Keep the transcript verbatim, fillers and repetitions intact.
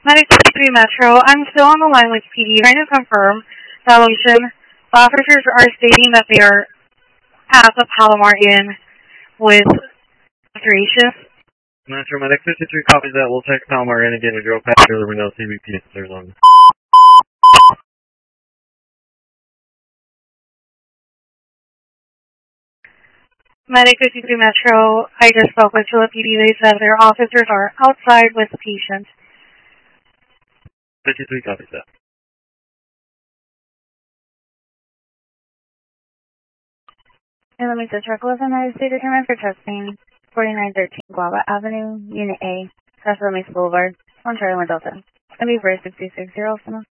Medic fifty-three Metro, I'm still on the line with P D trying to confirm the allegation. Officers are stating that they are at the Palomar Inn with three shifts. Metro Medic fifty-three copies that. We'll check Palomar Inn again. We drove past here. There were no C B P officers on. Medic fifty-three Metro, I just spoke with Philip P D. They said their officers are outside with the patient. fifty-three copies that. Elements of truck was United States determined for testing. forty-nine thirteen Guava Avenue, Unit A, Casa Mesa Boulevard, Ontario, Delta. Let me verse six two six zero,